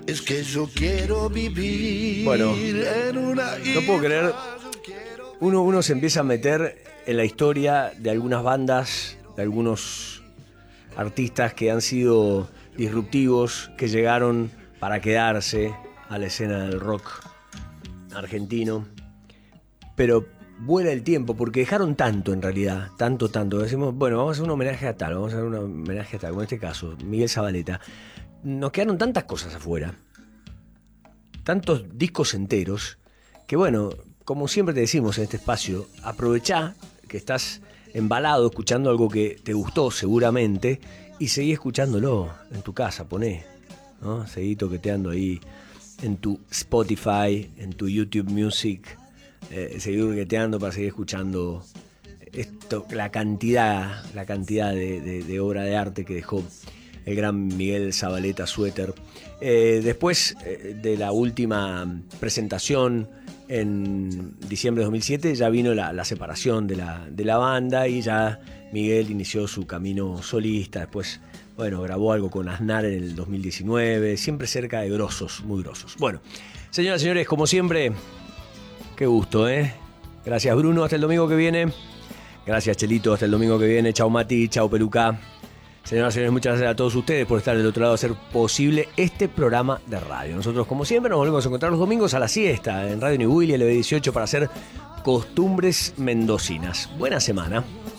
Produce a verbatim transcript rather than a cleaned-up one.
Es que yo quiero vivir. Bueno, en una no puedo creer. Uno, uno se empieza a meter en la historia de algunas bandas, de algunos artistas que han sido disruptivos, que llegaron para quedarse a la escena del rock argentino. Pero vuela el tiempo, porque dejaron tanto en realidad, tanto, tanto. Decimos, bueno, vamos a hacer un homenaje a tal, vamos a hacer un homenaje a tal, como en este caso, Miguel Zavaleta. Nos quedaron tantas cosas afuera, tantos discos enteros, que bueno, como siempre te decimos en este espacio, aprovechá que estás embalado escuchando algo que te gustó seguramente y seguí escuchándolo en tu casa, poné, ¿no? Seguí toqueteando ahí en tu Spotify, en tu YouTube Music, eh, seguí toqueteando para seguir escuchando esto, la cantidad, la cantidad de, de, de obra de arte que dejó el gran Miguel Zavaleta Suéter. Eh, después eh, de la última presentación en diciembre de dos mil siete ya vino la, la separación de la, de la banda y ya Miguel inició su camino solista. Después, bueno, grabó algo con Aznar en el dos mil diecinueve, siempre cerca de grosos, muy grosos. Bueno, señoras y señores, como siempre, qué gusto, ¿eh? Gracias, Bruno, hasta el domingo que viene. Gracias, Chelito, hasta el domingo que viene. Chau, Mati, chau, Peluca. Señoras y señores, muchas gracias a todos ustedes por estar del otro lado, hacer posible este programa de radio. Nosotros, como siempre, nos volvemos a encontrar los domingos a la siesta en Radio New Willy, L B dieciocho, para hacer Costumbres Mendocinas. Buena semana.